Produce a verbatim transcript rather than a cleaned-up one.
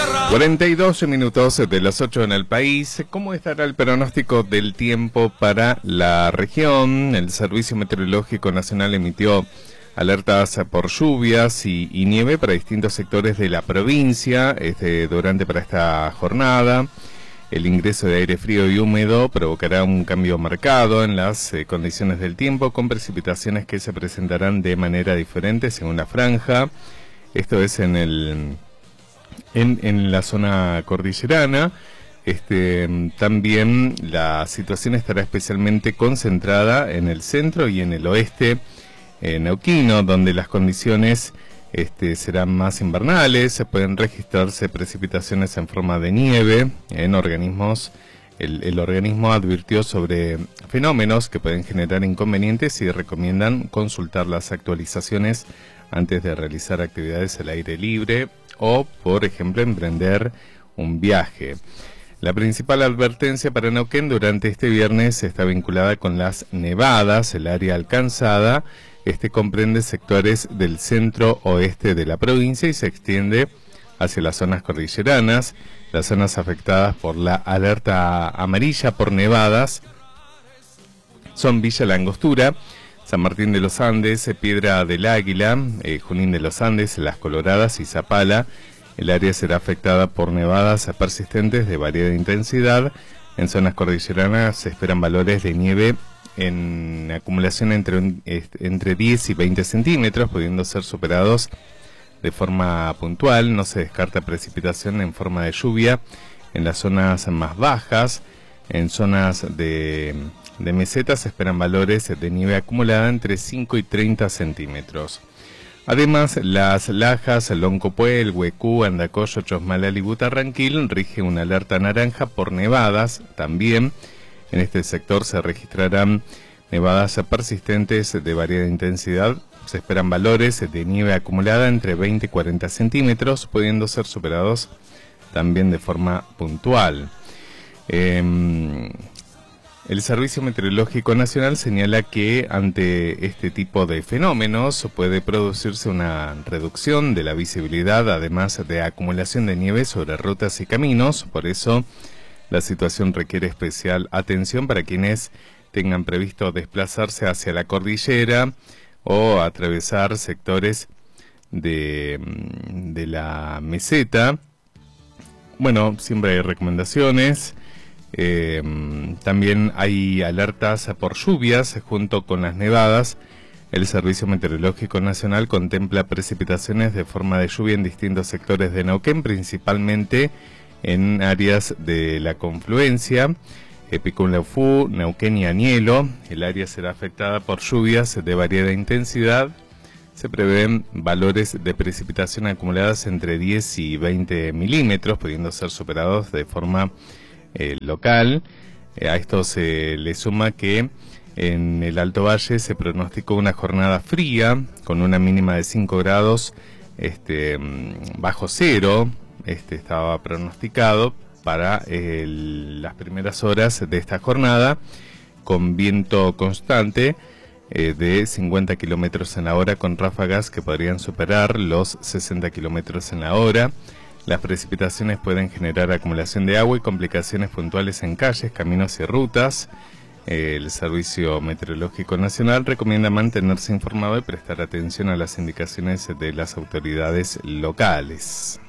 cuarenta y dos minutos de las ocho en el país. ¿Cómo estará el pronóstico del tiempo para la región? El Servicio Meteorológico Nacional emitió alertas por lluvias y, y nieve para distintos sectores de la provincia este, durante para esta jornada. El ingreso de aire frío y húmedo provocará un cambio marcado en las eh, condiciones del tiempo, con precipitaciones que se presentarán de manera diferente según la franja. Esto es en el en, en la zona cordillerana. Este, también la situación estará especialmente concentrada en el centro y en el oeste eh, neuquino, donde las condiciones Este, serán más invernales. Se pueden registrarse precipitaciones en forma de nieve en organismos. El, el organismo advirtió sobre fenómenos que pueden generar inconvenientes y recomiendan consultar las actualizaciones antes de realizar actividades al aire libre o, por ejemplo, emprender un viaje. La principal advertencia para Neuquén durante este viernes está vinculada con las nevadas. El área alcanzada Este comprende sectores del centro oeste de la provincia y se extiende hacia las zonas cordilleranas. Las zonas afectadas por la alerta amarilla por nevadas son Villa La Angostura, San Martín de los Andes, Piedra del Águila, eh, Junín de los Andes, Las Coloradas y Zapala. El área será afectada por nevadas persistentes de variada intensidad. En zonas cordilleranas se esperan valores de nieve en acumulación entre, entre diez y veinte centímetros, pudiendo ser superados de forma puntual. No se descarta precipitación en forma de lluvia en las zonas más bajas. En zonas de, de meseta se esperan valores de nieve acumulada entre cinco y treinta centímetros. Además, Las Lajas, Loncopué, Huecú, Andacollo, Chosmalal y Butarranquil rige una alerta naranja por nevadas. También en este sector se registrarán nevadas persistentes de variada intensidad. Se esperan valores de nieve acumulada entre veinte y cuarenta centímetros, pudiendo ser superados también de forma puntual. Eh, el Servicio Meteorológico Nacional señala que ante este tipo de fenómenos puede producirse una reducción de la visibilidad, además de acumulación de nieve sobre rutas y caminos. Por eso, la situación requiere especial atención para quienes tengan previsto desplazarse hacia la cordillera o atravesar sectores de, de la meseta. Bueno, siempre hay recomendaciones. Eh, también hay alertas por lluvias junto con las nevadas. El Servicio Meteorológico Nacional contempla precipitaciones de forma de lluvia en distintos sectores de Neuquén, principalmente en áreas de la confluencia, Epicún-Leufú, Neuquén y Anielo. El área será afectada por lluvias de variada intensidad. Se prevén valores de precipitación acumuladas entre diez y veinte milímetros, pudiendo ser superados de forma eh, local. Eh, a esto se le suma que en el Alto Valle se pronosticó una jornada fría, con una mínima de cinco grados este, bajo cero. Este estaba pronosticado para el, las primeras horas de esta jornada, con viento constante eh, de cincuenta kilómetros en la hora, con ráfagas que podrían superar los sesenta kilómetros en la hora. Las precipitaciones pueden generar acumulación de agua y complicaciones puntuales en calles, caminos y rutas. Eh, el Servicio Meteorológico Nacional recomienda mantenerse informado y prestar atención a las indicaciones de las autoridades locales.